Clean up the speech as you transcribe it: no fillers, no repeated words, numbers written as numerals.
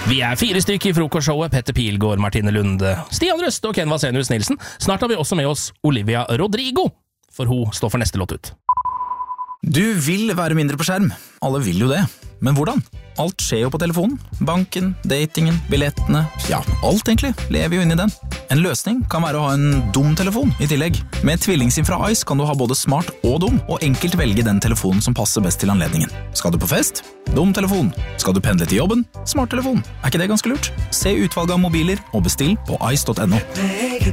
Vi er 4 stykker i frokostshowet. Petter Pilgaard, Martine Lunde, Stian Røste og Ken Vasenius Nilsen. Snart har vi også med oss Olivia Rodrigo, for hun står for neste låt ut. Du vil være mindre på skjerm. Alle vil jo det. Men hvordan? Alt skjer jo på telefonen. Banken, datingen, billettene, ja, alt egentlig lever jo inn i den. En løsning kan være å ha en dum telefon i tillegg. Med TvillingSIM fra Ice kan du ha både smart og dum, og enkelt velge den telefonen som passer best til anledningen. Skal du på fest? Dum telefon. Skal du pendle til jobben? Smart telefon. Er ikke det ganske lurt? Se utvalget av mobiler og bestill på ice.no.